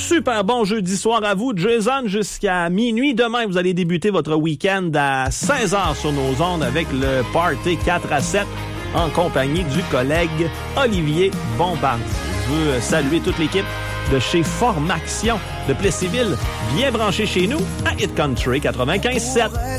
super bon jeudi soir à vous. Jason jusqu'à minuit. Demain, vous allez débuter votre week-end à 16h sur nos ondes avec le Party 4 à 7 en compagnie du collègue Olivier Bombardier. Je veux saluer toute l'équipe de chez Formaction de Plessisville, bien branché chez nous à Hit Country 95.7.